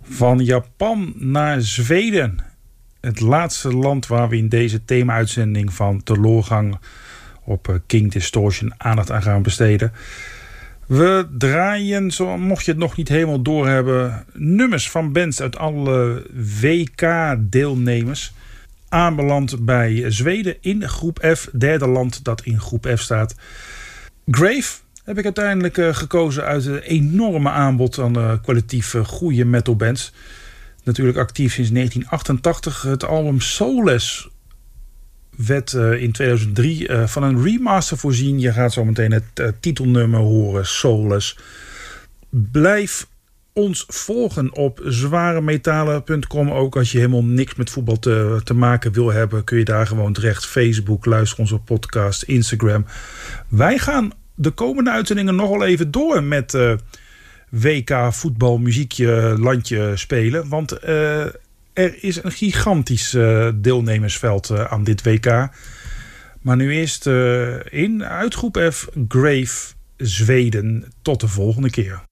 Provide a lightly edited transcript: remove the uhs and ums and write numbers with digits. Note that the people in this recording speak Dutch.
Van Japan naar Zweden. Het laatste land waar we in deze thema-uitzending van Teloorgang op King Distortion aandacht aan gaan besteden. We draaien, zo mocht je het nog niet helemaal doorhebben, nummers van bands uit alle WK-deelnemers. Aanbeland bij Zweden in groep F, derde land dat in groep F staat. Grave heb ik uiteindelijk gekozen uit een enorme aanbod aan kwalitatief goede metalbands. Natuurlijk actief sinds 1988. Het album Soulless werd in 2003 van een remaster voorzien. Je gaat zo meteen het titelnummer horen, Soulless. Blijf ons volgen op zwaremetalen.com. Ook als je helemaal niks met voetbal te maken wil hebben, kun je daar gewoon terecht. Facebook, luister onze podcast, Instagram. Wij gaan de komende uitzendingen nog wel even door met WK voetbal, muziekje, landje spelen. Want er is een gigantisch deelnemersveld aan dit WK. Maar nu eerst uit groep F, Grave, Zweden. Tot de volgende keer.